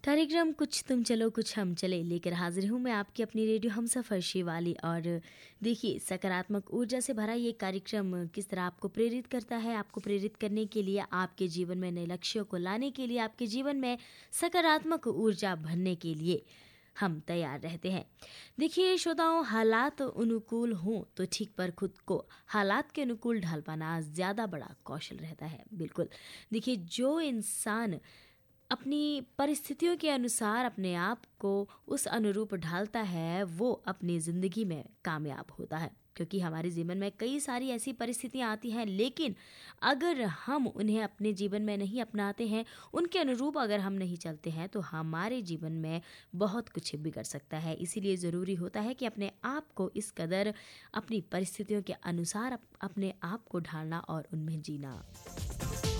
कार्यक्रम कुछ तुम चलो कुछ हम चले लेकर हाजिर हूँ मैं आपकी अपनी रेडियो हमसफर शिवाली। और देखिए, सकारात्मक ऊर्जा से भरा ये कार्यक्रम किस तरह आपको प्रेरित करता है। आपको प्रेरित करने के लिए, आपके जीवन में नए लक्ष्यों को लाने के लिए, आपके जीवन में सकारात्मक ऊर्जा भरने के लिए हम तैयार रहते हैं। देखिए श्रोताओं, हालात अनुकूल हों तो ठीक, पर खुद को हालात के अनुकूल ढाल पाना ज़्यादा बड़ा कौशल रहता है। बिल्कुल। देखिए, जो इंसान अपनी परिस्थितियों के अनुसार अपने आप को उस अनुरूप ढालता है, वो अपनी ज़िंदगी में कामयाब होता है। क्योंकि हमारे जीवन में कई सारी ऐसी परिस्थितियां आती हैं, लेकिन अगर हम उन्हें अपने जीवन में नहीं अपनाते हैं, उनके अनुरूप अगर हम नहीं चलते हैं, तो हमारे जीवन में बहुत कुछ बिगड़ सकता है। इसीलिए ज़रूरी होता है कि अपने आप को इस कदर अपनी परिस्थितियों के अनुसार अपने आप को ढालना और उनमें जीना।